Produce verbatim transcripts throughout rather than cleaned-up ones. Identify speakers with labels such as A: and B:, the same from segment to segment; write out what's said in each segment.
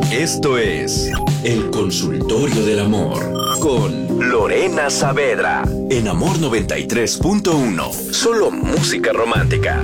A: Esto es El Consultorio del Amor con Lorena Saavedra en Amor noventa y tres punto uno. Solo música romántica.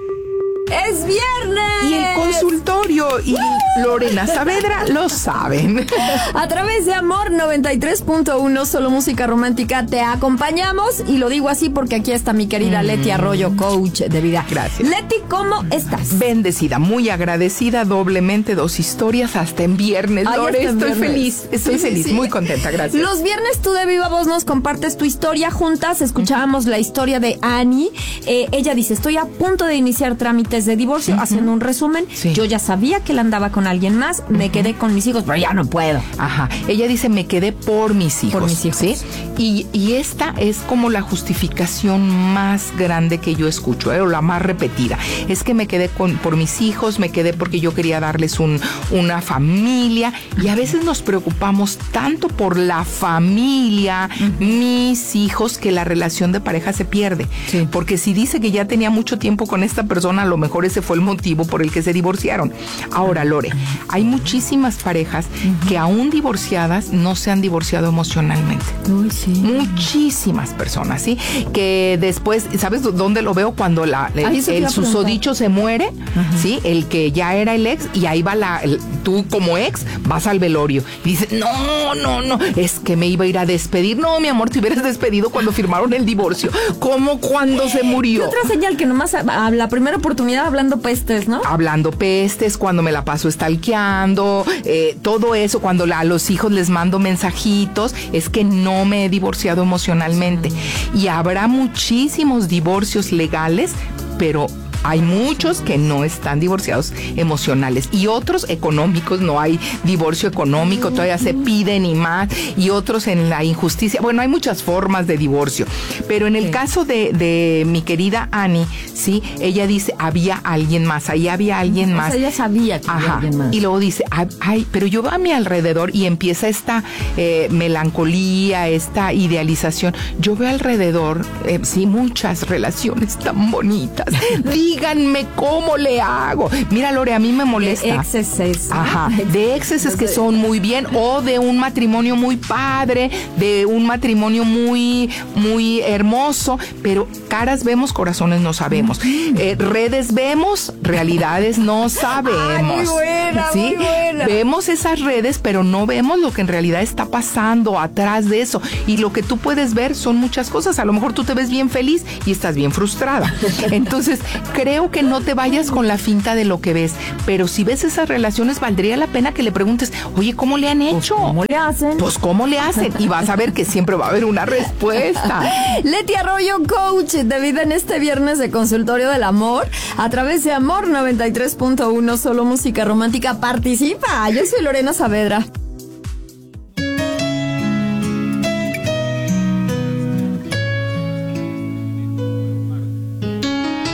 B: ¡Es viernes!
C: Y el consultorio y ¡Uh! Lorena Saavedra lo saben.
B: A través de Amor noventa y tres punto uno, solo música romántica, te acompañamos. Y lo digo así porque aquí está mi querida mm. Leti Arroyo, coach de vida.
C: Gracias.
B: Leti, ¿cómo estás?
C: Bendecida, muy agradecida, doblemente, dos historias hasta en viernes.
B: Ay,
C: Lore, estoy
B: viernes.
C: feliz, estoy
B: sí,
C: feliz,
B: sí, sí.
C: muy contenta, gracias.
B: Los viernes tú de viva voz nos compartes tu historia juntas. Escuchábamos uh-huh. la historia de Annie. Eh, ella dice, estoy a punto de iniciar trámites de divorcio, uh-huh. haciendo un resumen.
C: Sí.
B: Yo ya sabía que él andaba con alguien más, me uh-huh. quedé con mis hijos, pero ya no puedo.
C: Ajá, ella dice, me quedé por mis hijos.
B: Por mis hijos.
C: ¿Sí? Y, y esta es como la justificación más grande que yo escucho, ¿eh? O la más repetida. Es que me quedé con, por mis hijos, me quedé porque yo quería darles un, una familia. Y a veces nos preocupamos tanto por la familia, uh-huh. mis hijos, que la relación de pareja se pierde. Sí. Porque si dice que ya tenía mucho tiempo con esta persona, a lo mejor ese fue el motivo por el que se divorciaron. Ahora, Lore, hay muchísimas parejas uh-huh. que aún divorciadas no se han divorciado emocionalmente.
B: Uy, sí.
C: Muchísimas personas, ¿sí? Que después, ¿sabes dónde lo veo? Cuando la, el, el, el susodicho se muere, uh-huh. ¿sí? El que ya era el ex, y ahí va la, el, tú como ex, vas al velorio y dices, no, no, no, es que me iba a ir a despedir. No, mi amor, te hubieras despedido cuando firmaron el divorcio. ¿Cómo cuando se murió?
B: Y otra señal que nomás a, a la primera oportunidad hablando pestes, ¿no?
C: Hablando pestes, cuando me la paso stalkeando, eh, todo eso, cuando la, a los hijos les mando mensajitos, es que no me he divorciado emocionalmente. Sí. Y habrá muchísimos divorcios legales, pero hay muchos que no están divorciados emocionales y otros económicos, no hay divorcio económico, todavía se piden y más, y otros en la injusticia. Bueno, hay muchas formas de divorcio, pero en el sí. caso de, de mi querida Annie, sí, ella dice, había alguien más, ahí había alguien más.
B: O sea, ella sabía que
C: Ajá.
B: había alguien más.
C: Y luego dice, ay, pero yo veo a mi alrededor y empieza esta eh, melancolía, esta idealización. Yo veo alrededor, eh, sí, muchas relaciones tan bonitas. Díganme cómo le hago. Mira, Lore, a mí me molesta.
B: De exes.
C: Ajá, de exes que son muy bien, o de un matrimonio muy padre, de un matrimonio muy, muy hermoso, pero caras vemos, corazones no sabemos. Eh, redes vemos, realidades no sabemos.
B: Ay, muy buena,
C: ¿sí?
B: muy buena.
C: Vemos esas redes, pero no vemos lo que en realidad está pasando atrás de eso. Y lo que tú puedes ver son muchas cosas. A lo mejor tú te ves bien feliz y estás bien frustrada. Entonces, creo que no te vayas con la finta de lo que ves, pero si ves esas relaciones, valdría la pena que le preguntes, oye, ¿cómo le han hecho?
B: Pues, ¿cómo le hacen?
C: Pues, ¿cómo le hacen? Y vas a ver que siempre va a haber una respuesta.
B: Leti Arroyo, coach de vida en este viernes de Consultorio del Amor, a través de Amor noventa y tres punto uno, solo música romántica. Participa. Yo soy Lorena Saavedra.